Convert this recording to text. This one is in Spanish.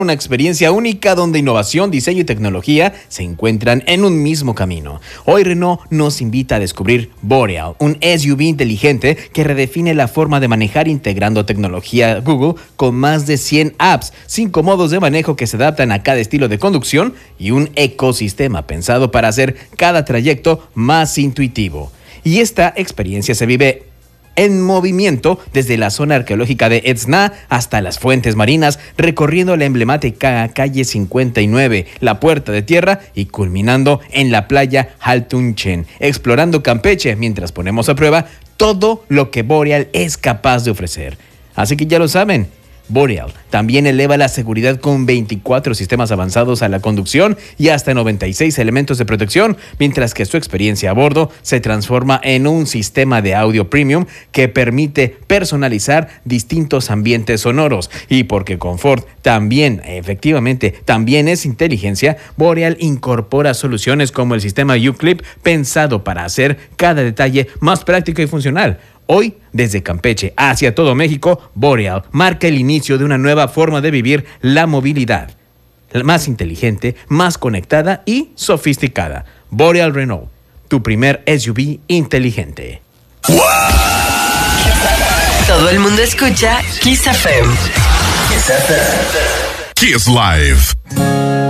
Una experiencia única donde innovación, diseño y tecnología se encuentran en un mismo camino. Hoy Renault nos invita a descubrir Boreal, un SUV inteligente que redefine la forma de manejar integrando tecnología Google con más de 100 apps, 5 modos de manejo que se adaptan a cada estilo de conducción y un ecosistema pensado para hacer cada trayecto más intuitivo. Y esta experiencia se vive en movimiento desde la zona arqueológica de Etna hasta las fuentes marinas, recorriendo la emblemática calle 59, la Puerta de Tierra y culminando en la playa Haltunchen, explorando Campeche mientras ponemos a prueba todo lo que Boreal es capaz de ofrecer. Así que ya lo saben, Boreal también eleva la seguridad con 24 sistemas avanzados a la conducción y hasta 96 elementos de protección, mientras que su experiencia a bordo se transforma en un sistema de audio premium que permite personalizar distintos ambientes sonoros. Y porque confort también es inteligencia, Boreal incorpora soluciones como el sistema U-Clip pensado para hacer cada detalle más práctico y funcional. Hoy, desde Campeche hacia todo México, Boreal marca el inicio de una nueva forma de vivir la movilidad. Más inteligente, más conectada y sofisticada. Boreal Renault, tu primer SUV inteligente. ¡Wow! Todo el mundo escucha Kiss FM. Kiss Live.